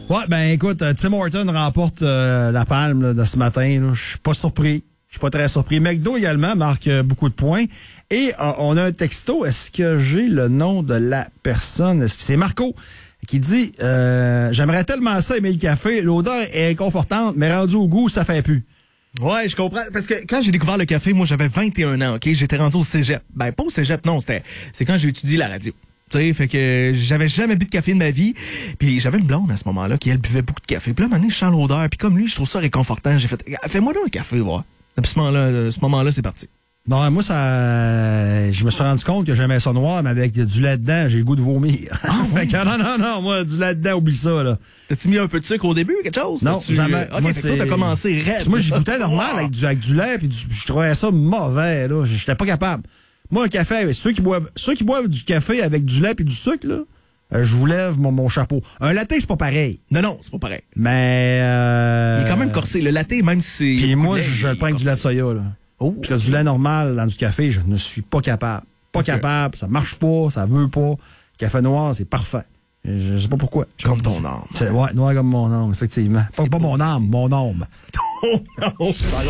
Ouais, ben écoute, Tim Horton remporte la palme là, de ce matin. Je suis pas surpris. Je suis pas très surpris. McDo également marque beaucoup de points. Et on a un texto. Est-ce que j'ai le nom de la personne? Est-ce que c'est Marco qui dit j'aimerais tellement ça aimer le café. L'odeur est inconfortante, mais rendu au goût, ça fait plus. Ouais, je comprends. Parce que quand j'ai découvert le café, moi, j'avais 21 ans, OK? J'étais rendu au cégep. Ben, pas au cégep, non. C'est quand j'ai étudié la radio. Tu sais, fait que j'avais jamais bu de café de ma vie. Puis j'avais une blonde à ce moment-là qui, elle, buvait beaucoup de café. Puis là, à un moment donné, je sens l'odeur. Puis comme lui, je trouve ça réconfortant. J'ai fait, fais-moi donc un café, voir. Depuis ce moment-là, c'est parti. Non, moi, je me suis rendu compte que j'aimais ça noir, mais avec du lait dedans, j'ai le goût de vomir. Fait que non, moi, du lait dedans, oublie ça, là. T'as-tu mis un peu de sucre au début, quelque chose? Non, jamais. OK, moi, fait que toi, t'as commencé raide. Moi, j'y goûtais normal avec du lait, puis je trouvais ça mauvais, là. J'étais pas capable. Moi, un café, ceux qui boivent du café avec du lait puis du sucre, là, je vous lève mon chapeau. Un latte, c'est pas pareil. Non, c'est pas pareil. Mais il est quand même corsé. Le latte, même si c'est... Puis moi, je le prends avec du lait de soya, là. Oh. Parce que du lait normal dans du café, je ne suis pas capable. Pas capable, ça marche pas, ça veut pas. Café noir, c'est parfait. Je sais pas pourquoi. Comme ton âme. Ouais, noir comme mon âme, effectivement. Pas mon âme, mon âme. Ton âme.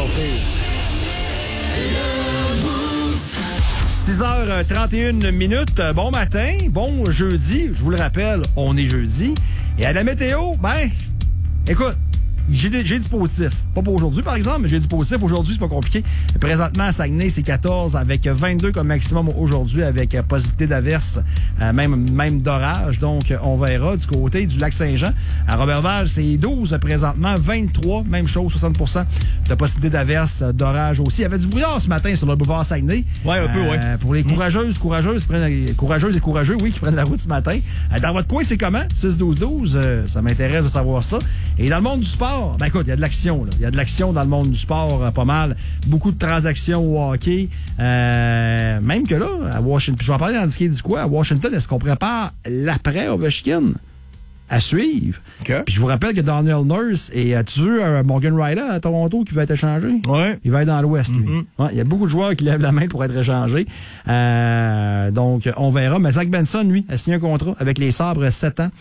6h31. Bon matin, bon jeudi. Je vous le rappelle, on est jeudi. Et à la météo, ben, écoute, j'ai du positif. Pas pour aujourd'hui, par exemple, mais j'ai du positif. Aujourd'hui, c'est pas compliqué. Présentement, à Saguenay, c'est 14 avec 22 comme maximum aujourd'hui avec possibilité d'averse, même d'orage. Donc, on verra du côté du lac Saint-Jean. À Roberval, c'est 12 présentement, 23, même chose, 60% de possibilité d'averse, d'orage aussi. Il y avait du brouillard ce matin sur le boulevard Saguenay. Ouais, un peu, ouais. Pour les courageuses et courageux, oui, qui prennent la route ce matin. Dans votre coin, c'est comment? 6-12-12, ça m'intéresse de savoir ça. Et dans le monde du sport, ben écoute, il y a de l'action, là. Il y a de l'action dans le monde du sport, pas mal. Beaucoup de transactions au hockey. Même que là, à Washington, puis je vais en parler dans ce quoi, à Washington, est-ce qu'on prépare l'après Ovechkin à suivre? Okay. Puis je vous rappelle que Daniel Nurse et tu veux Morgan Rielly à Toronto qui va être échangé? Ouais. Il va être dans l'Ouest, lui. Ouais, il y a beaucoup de joueurs qui lèvent la main pour être échangés. Donc, on verra. Mais Zach Benson, lui, a signé un contrat avec les Sabres 7 ans,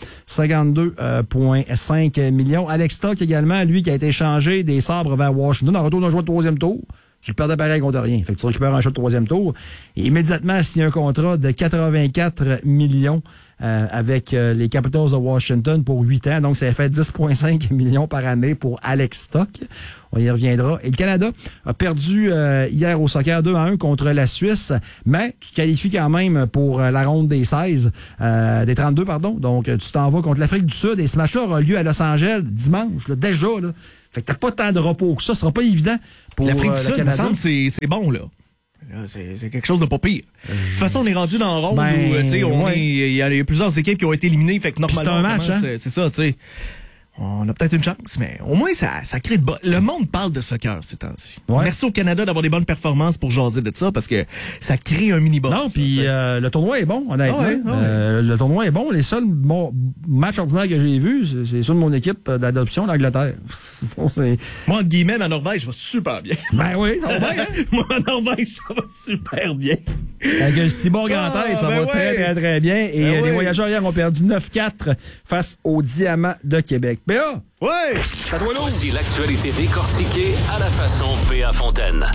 52,5 millions. Alex Stock également, lui, qui a été échangé des Sabres vers Washington en retour d'un joueur de troisième tour. Tu le perdais pareil contre rien. Fait que tu récupères un choix de troisième tour. Et immédiatement, a signé un contrat de 84 millions avec les Capitals de Washington pour 8 ans. Donc, ça fait 10,5 millions par année pour Alex Stock. On y reviendra. Et le Canada a perdu hier au soccer 2-1 contre la Suisse, mais tu te qualifies quand même pour la ronde des 16, des 32, pardon. Donc, tu t'en vas contre l'Afrique du Sud et ce match-là aura lieu à Los Angeles dimanche, là, déjà. Là. Fait que t'as pas tant de repos que ça. Ce sera pas évident pour l'Afrique du le Sud, Canada. il me semble c'est bon, là. C'est quelque chose de pas pire. De toute façon, on est rendu dans un ronde où, tu sais, il y a plusieurs équipes qui ont été éliminées, fait que normalement, c'est un match, hein? C'est ça, tu sais. On a peut-être une chance, mais au moins, ça crée de le monde parle de soccer ces temps-ci. Ouais. Merci au Canada d'avoir des bonnes performances pour jaser de ça, parce que ça crée un mini-buzz. Non, puis le tournoi est bon, honnêtement. Le tournoi est bon. Les seuls matchs ordinaires que j'ai vus, c'est ceux de mon équipe d'adoption, l'Angleterre. Moi, entre guillemets, ma Norvège va super bien. Ben oui, ça va bien, hein? Moi, ma Norvège, ça va super bien. Avec le cyborg en tête, ça va très, très, très bien. Et les voyageurs hier ont perdu 9-4 face aux Diamants de Québec. PA! Ouais! Voici l'actualité décortiquée à la façon PA Fontaine.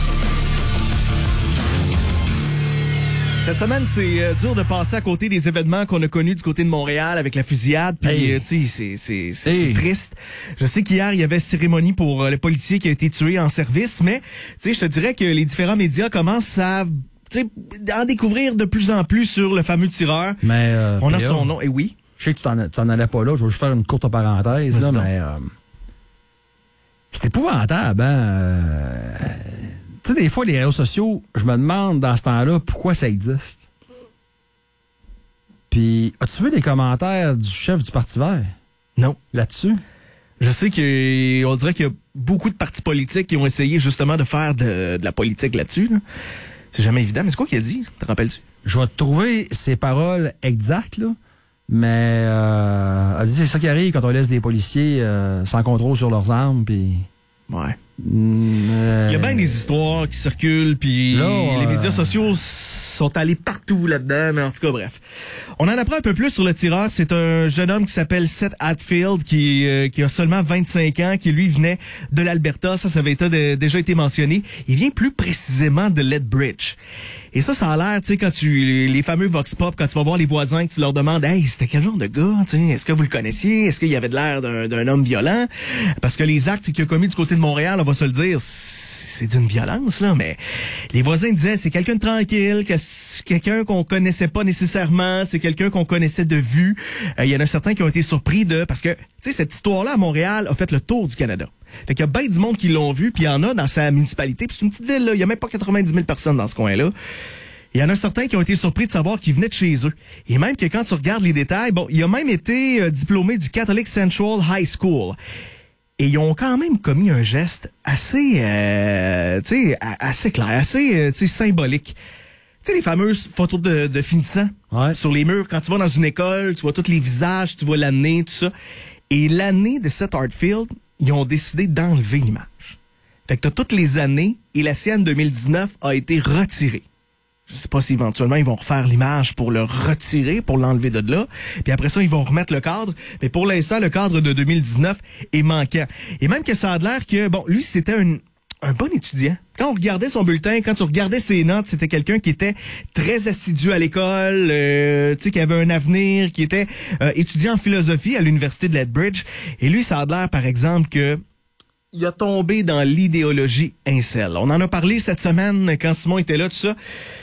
Cette semaine, c'est dur de passer à côté des événements qu'on a connus du côté de Montréal avec la fusillade. Puis, tu sais, c'est triste. Je sais qu'hier, il y avait cérémonie pour le policier qui a été tué en service, mais, tu sais, je te dirais que les différents médias commencent à en découvrir de plus en plus sur le fameux tireur. Mais on a son nom, et oui. Je sais que tu t'en allais pas là, je vais juste faire une courte parenthèse, là, mais c'est épouvantable, hein? Tu sais, des fois, les réseaux sociaux, je me demande dans ce temps-là pourquoi ça existe. Puis, as-tu vu les commentaires du chef du Parti vert? Non. Là-dessus? Je sais qu'on dirait qu'il y a beaucoup de partis politiques qui ont essayé justement de faire de la politique là-dessus, là. C'est jamais évident, mais c'est quoi qu'il a dit? Te rappelles-tu? Je vais te trouver ses paroles exactes, là. Mais elle dit c'est ça qui arrive quand on laisse des policiers sans contrôle sur leurs armes, puis ouais. Il y a bien des histoires qui circulent, puis les médias sociaux sont allés partout là-dedans, mais en tout cas, bref. On en apprend un peu plus sur le tireur. C'est un jeune homme qui s'appelle Seth Hatfield, qui a seulement 25 ans, qui lui venait de l'Alberta. Ça avait déjà été mentionné. Il vient plus précisément de Lethbridge. Et ça a l'air, tu sais, quand les fameux Vox Pop, quand tu vas voir les voisins, que tu leur demandes, hey, c'était quel genre de gars, tu sais, est-ce que vous le connaissiez? Est-ce qu'il y avait de l'air d'un homme violent? Parce que les actes qu'il a commis du côté de Montréal, on va se le dire, c'est d'une violence, là, mais les voisins disaient, c'est quelqu'un de tranquille, quelqu'un qu'on connaissait pas nécessairement, c'est quelqu'un qu'on connaissait de vue. Il y en a certains qui ont été surpris parce que, tu sais, cette histoire-là à Montréal a fait le tour du Canada. Fait qu'il y a bien du monde qui l'ont vu, puis il y en a dans sa municipalité, puis c'est une petite ville, là, il y a même pas 90 000 personnes dans ce coin-là. Il y en a certains qui ont été surpris de savoir qu'il venait de chez eux. Et même que quand tu regardes les détails, bon, il a même été diplômé du Catholic Central High School. Et ils ont quand même commis un geste assez, assez clair, assez symbolique. Tu sais, les fameuses photos de finissants sur les murs. Quand tu vas dans une école, tu vois tous les visages, tu vois l'année, tout ça. Et l'année de Seth Hatfield, ils ont décidé d'enlever l'image. Fait que t'as toutes les années, et la sienne 2019 a été retirée. Je sais pas si éventuellement ils vont refaire l'image pour le retirer, pour l'enlever de là. Puis après ça, ils vont remettre le cadre. Mais pour l'instant, le cadre de 2019 est manquant. Et même que ça a l'air que, bon, lui, c'était un bon étudiant. Quand on regardait son bulletin, quand tu regardais ses notes, c'était quelqu'un qui était très assidu à l'école, tu sais, qui avait un avenir, qui était étudiant en philosophie à l'université de Lethbridge. Et lui, ça a l'air, par exemple, que il a tombé dans l'idéologie incel. On en a parlé cette semaine quand Simon était là, tout ça.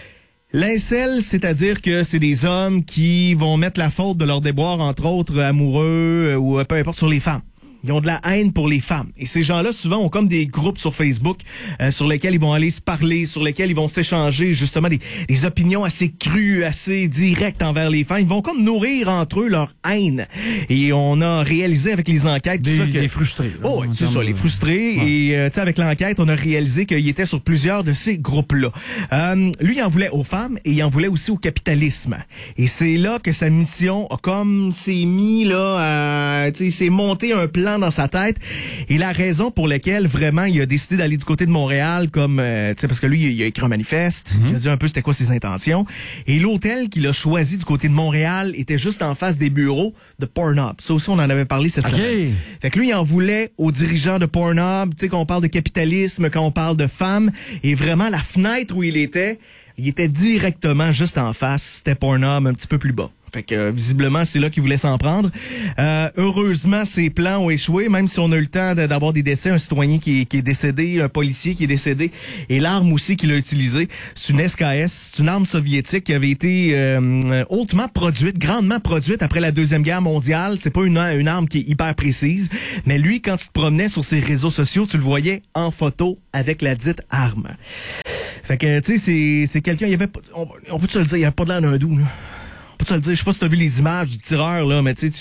L'incel, c'est-à-dire que c'est des hommes qui vont mettre la faute de leur déboire, entre autres, amoureux ou peu importe, sur les femmes. Ils ont de la haine pour les femmes. Et ces gens-là, souvent, ont comme des groupes sur Facebook sur lesquels ils vont aller se parler, sur lesquels ils vont s'échanger justement des opinions assez crues, assez directes envers les femmes. Ils vont comme nourrir entre eux leur haine. Et on a réalisé avec les enquêtes... Les frustrés. Là, oh, c'est ça, les frustrés. Ouais. Et tu sais, avec l'enquête, on a réalisé qu'il était sur plusieurs de ces groupes-là. Lui, il en voulait aux femmes et il en voulait aussi au capitalisme. Et c'est là que sa mission a comme s'est mis là, tu sais, s'est monté un plan dans sa tête, et la raison pour laquelle vraiment il a décidé d'aller du côté de Montréal, comme tu sais, parce que lui il a écrit un manifeste, il a dit un peu c'était quoi ses intentions, et l'hôtel qu'il a choisi du côté de Montréal était juste en face des bureaux de Pornhub. Ça aussi on en avait parlé cette semaine. Fait que lui il en voulait aux dirigeants de Pornhub, tu sais, quand on parle de capitalisme, quand on parle de femmes, et vraiment la fenêtre où il était directement juste en face, c'était Pornhub un petit peu plus bas. Fait que visiblement, c'est là qu'il voulait s'en prendre. Heureusement, ses plans ont échoué, même si on a eu le temps d'avoir des décès. Un citoyen qui est décédé, un policier qui est décédé, et l'arme aussi qu'il a utilisée, c'est une SKS, c'est une arme soviétique qui avait été hautement produite, grandement produite après la Deuxième Guerre mondiale. C'est pas une arme qui est hyper précise, mais lui, quand tu te promenais sur ses réseaux sociaux, tu le voyais en photo avec la dite arme. Fait que, tu sais, c'est quelqu'un, il y avait, on peut-tu le dire, il y avait pas de l'air d'un doux, là. On peut te le dire, je sais pas si t'as vu les images du tireur, là, mais tu sais,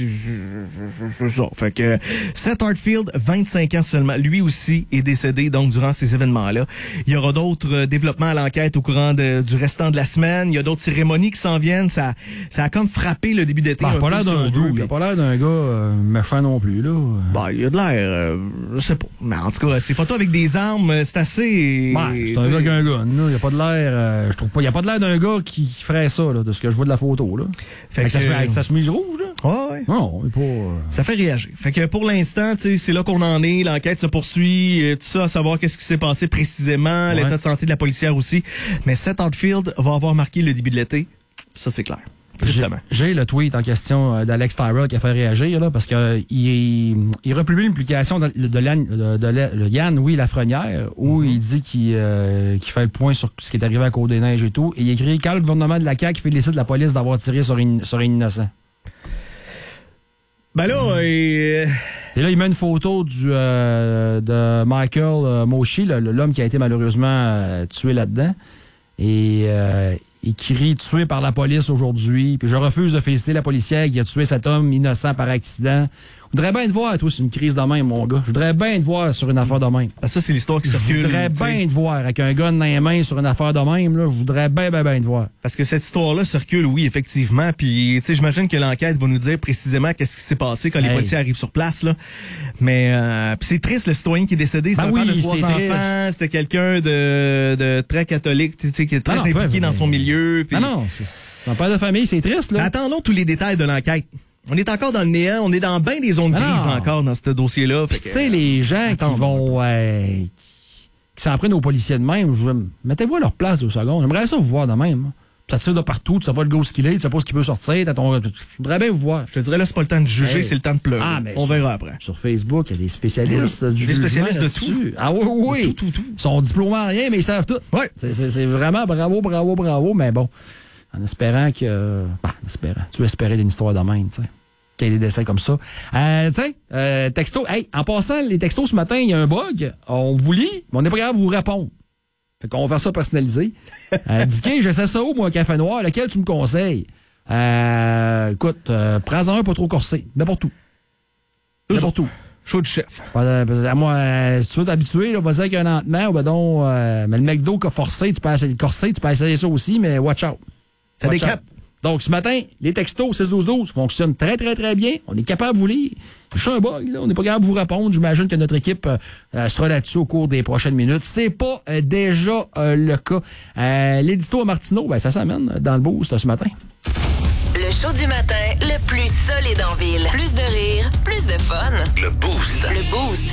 fait que Seth Hatfield, 25 ans seulement, lui aussi est décédé, donc, durant ces événements-là. Il y aura d'autres développements à l'enquête au courant du restant de la semaine. Il y a d'autres cérémonies qui s'en viennent. Ça a comme frappé le début d'été. Il a pas l'air d'un gars, il a pas l'air d'un gars méchant non plus, là. Bah, il a de l'air, je sais pas. Mais en tout cas, ces photos avec des armes, c'est assez... c'est un gars qui a un gun, là. Il a pas de l'air, je trouve pas, il a pas de l'air d'un gars qui ferait ça, là, de ce que je vois de la photo, là. Fait que avec sa chemise rouge, là? Ouais. Non, mais pas... Ça fait réagir. Fait que pour l'instant, tu sais, c'est là qu'on en est. L'enquête se poursuit. Tout ça, à savoir qu'est-ce qui s'est passé précisément, l'état de santé de la policière aussi. Mais Seth Hatfield va avoir marqué le début de l'été. Ça, c'est clair. Justement. J'ai le tweet en question d'Alex Tyrell qui a fait réagir, là, parce que il republie une publication de Yann Lafrenière, où il dit qu'il fait le point sur ce qui est arrivé à Côte-des-Neiges et tout, et il écrit « Quand le gouvernement de la CAQ félicite la police d'avoir tiré sur un innocent ». Ben là, Et là, il met une photo de Michael Moshi, l'homme qui a été malheureusement tué là-dedans, et il crie « tué par la police aujourd'hui ». Puis je refuse de féliciter la policière qui a tué cet homme innocent par accident. voudrais bien te voir, toi, sur une crise de même, mon gars. Je voudrais bien te voir sur une affaire de même. Ah, ça, c'est l'histoire qui circule. Je voudrais bien te voir avec un gun dans les mains sur une affaire de même. Là. Je voudrais bien te voir. Parce que cette histoire-là circule, oui, effectivement. Puis, tu sais, j'imagine que l'enquête va nous dire précisément qu'est-ce qui s'est passé quand les policiers arrivent sur place. Là. Mais puis c'est triste, le citoyen qui est décédé. C'est un père de 3 enfants. C'était quelqu'un de très catholique, tu sais, qui est très impliqué dans son milieu. Puis... c'est un père de famille, c'est triste. Là. Attendons tous les détails de l'enquête. On est encore dans le néant, on est dans bien des zones grises encore dans ce dossier-là. Tu sais, les gens qui vont... qui s'en prennent aux policiers de même, mettez-vous à leur place 2 secondes. J'aimerais ça vous voir de même. Ça tire de partout, tu sais pas le gars ce qu'il est, tu sais pas ce qu'il peut sortir. Je voudrais bien vous voir. Je te dirais, là, c'est pas le temps de juger, c'est le temps de pleurer. On verra après. Sur Facebook, il y a des spécialistes des spécialistes de tout. Ah oui. Tout. Ils sont diplômés en rien, mais ils savent tout. Ouais. C'est vraiment bravo, mais bon. En espérant que... Tu veux espérer d'une histoire de même, tu sais. Qu'il y ait des décès comme ça. Texto. Hey, en passant, les textos ce matin, il y a un bug. On vous lit, mais on n'est pas capable de vous répondre. Fait qu'on va faire ça personnalisé. Dicky, j'essaie ça où, moi, un café noir? Lequel tu me conseilles? Écoute, prends-en un pas trop corsé. N'importe où. N'importe où. Chaud de chef. Moi, si tu veux t'habituer, vas-y avec un lentement, mais le McDo qui a forcé, tu peux essayer ça aussi, mais watch out. Ça décape. Donc, ce matin, les textos 6-12-12 fonctionnent très, très, très bien. On est capable de vous lire. Je suis un bug, là. On n'est pas capable de vous répondre. J'imagine que notre équipe sera là-dessus au cours des prochaines minutes. C'est pas déjà le cas. L'édito à Martineau, ça s'amène dans le boost ce matin. Le show du matin, le plus solide en ville. Plus de rire, plus de fun. Le Boost. Le Boost.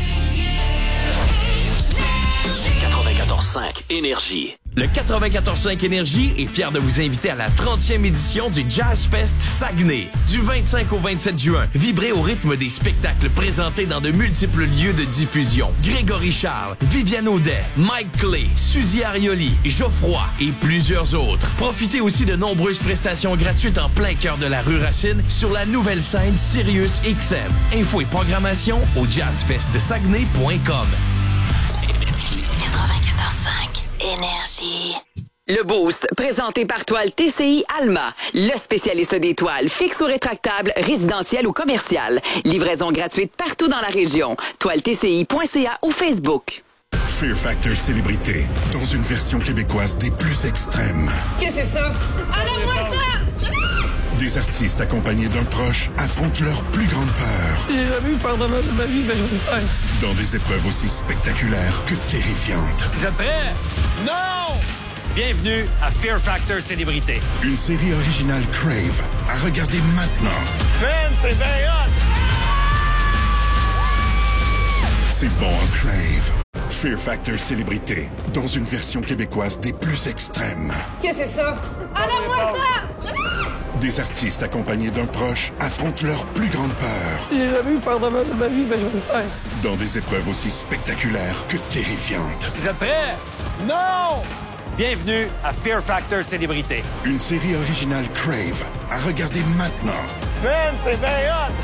94.5 Énergie. Le 94.5 Énergie est fier de vous inviter à la 30e édition du Jazz Fest Saguenay. Du 25 au 27 juin, vibrez au rythme des spectacles présentés dans de multiples lieux de diffusion. Grégory Charles, Viviane Audet, Mike Clay, Suzy Arioli, Geoffroy et plusieurs autres. Profitez aussi de nombreuses prestations gratuites en plein cœur de la rue Racine sur la nouvelle scène Sirius XM. Infos et programmation au jazzfestsaguenay.com. 94.5 Énergie. Le Boost, présenté par Toile TCI Alma, le spécialiste des toiles fixes ou rétractables, résidentielles ou commerciales. Livraison gratuite partout dans la région. ToileTCI.ca ou Facebook. Fear Factor Célébrité, dans une version québécoise des plus extrêmes. Qu'est-ce que c'est ça? Enlève-moi ça! Des artistes accompagnés d'un proche affrontent leur plus grande peur. J'ai jamais eu peur de ma vie, mais je vais le faire. Dans des épreuves aussi spectaculaires que terrifiantes. Vous êtes prêts? Non! Bienvenue à Fear Factor Célébrité. Une série originale Crave à regarder maintenant. Man, c'est bien hot! C'est bon en Crave. Fear Factor Célébrité, dans une version québécoise des plus extrêmes. Qu'est-ce que c'est ça? Enlève-moi ça! Des artistes accompagnés d'un proche affrontent leur plus grande peur. J'ai jamais eu peur de ma vie, mais je vais le faire. Dans des épreuves aussi spectaculaires que terrifiantes. Vous êtes prêts? Non! Bienvenue à Fear Factor Célébrité. Une série originale Crave à regarder maintenant. Man, c'est bien hot!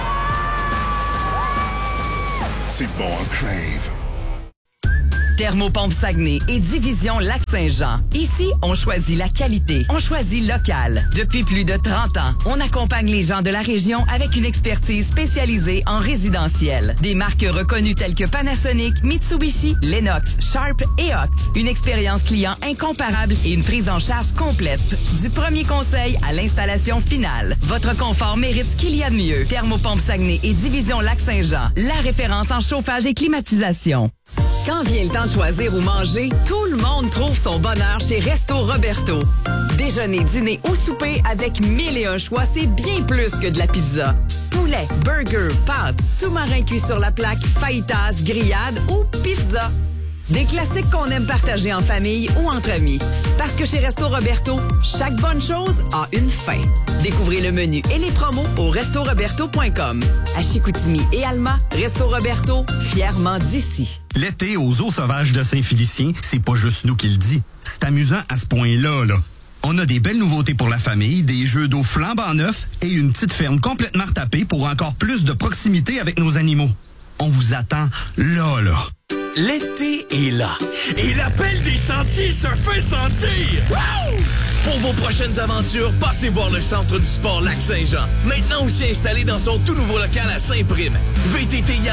C'est bon en Crave. Thermopompe Saguenay et Division Lac-Saint-Jean. Ici, on choisit la qualité. On choisit local. Depuis plus de 30 ans, on accompagne les gens de la région avec une expertise spécialisée en résidentiel. Des marques reconnues telles que Panasonic, Mitsubishi, Lennox, Sharp et Ox. Une expérience client incomparable et une prise en charge complète. Du premier conseil à l'installation finale. Votre confort mérite ce qu'il y a de mieux. Thermopompe Saguenay et Division Lac-Saint-Jean. La référence en chauffage et climatisation. Quand vient le temps de choisir ou manger, tout le monde trouve son bonheur chez Resto Roberto. Déjeuner, dîner ou souper avec 1001 choix, c'est bien plus que de la pizza. Poulet, burger, pâtes, sous-marin cuit sur la plaque, fajitas, grillades ou pizza. Des classiques qu'on aime partager en famille ou entre amis. Parce que chez Resto Roberto, chaque bonne chose a une fin. Découvrez le menu et les promos au restoroberto.com. À Chicoutimi et Alma, Resto Roberto, fièrement d'ici. L'été aux eaux sauvages de Saint-Félicien, c'est pas juste nous qui le dit. C'est amusant à ce point-là, là. On a des belles nouveautés pour la famille, des jeux d'eau flambant neufs et une petite ferme complètement retapée pour encore plus de proximité avec nos animaux. On vous attend là. L'été est là et l'appel des sentiers se fait sentir. Wow! Pour vos prochaines aventures, passez voir le Centre du sport Lac-Saint-Jean. Maintenant aussi installé dans son tout nouveau local à Saint-Prime. VTT